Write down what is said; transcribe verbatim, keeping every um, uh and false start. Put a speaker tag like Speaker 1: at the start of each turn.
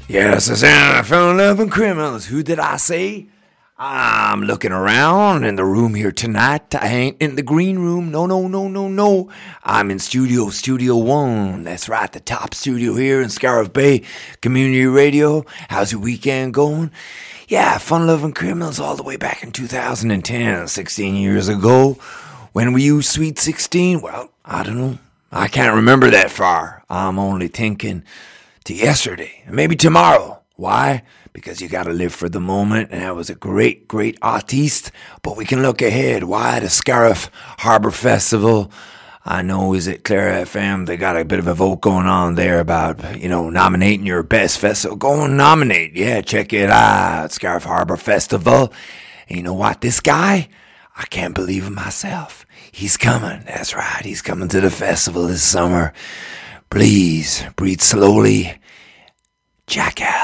Speaker 1: Yes, I said I fell in love with criminals. Who did I say? I'm looking around in the room here tonight. I ain't in the green room. No, no, no, no, no. I'm in Studio, Studio One. That's right, the top studio here in Scariff Bay Community Radio. How's your weekend going? Yeah, fun-loving criminals all the way back in two thousand ten, sixteen years ago. When were you Sweet sixteen? Well, I don't know. I can't remember that far. I'm only thinking to yesterday, maybe tomorrow. Why? Because you gotta live for the moment, and that was a great, great artiste. But we can look ahead. Why? The Scariff Harbour Festival. I know, is it Clare F M? They got a bit of a vote going on there about, you know, nominating your best festival. Go and nominate. Yeah, check it out. Scariff Harbour Festival. And you know what? This guy, I can't believe it myself. He's coming. That's right. He's coming to the festival this summer. Please breathe slowly. Jackass.